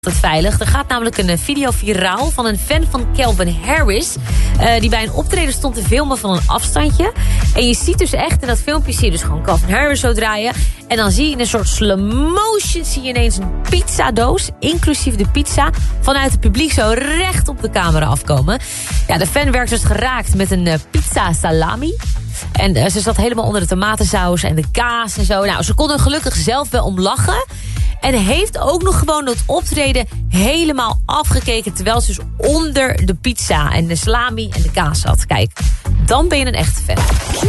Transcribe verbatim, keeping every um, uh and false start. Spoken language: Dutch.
Het veilig. Er gaat namelijk een video viraal van een fan van Calvin Harris. Uh, die bij een optreden stond te filmen van een afstandje. En je ziet dus echt in dat filmpje zie je dus gewoon Calvin Harris zo draaien. En dan zie je in een soort slow motion zie je ineens een pizzadoos, inclusief de pizza, vanuit het publiek zo recht op de camera afkomen. Ja, de fan werd dus geraakt met een uh, pizza salami. En uh, ze zat helemaal onder de tomatensaus en de kaas en zo. Nou, ze kon er gelukkig zelf wel om lachen. En heeft ook nog gewoon dat optreden helemaal afgekeken, terwijl ze dus onder de pizza en de salami en de kaas zat. Kijk, dan ben je een echte fan.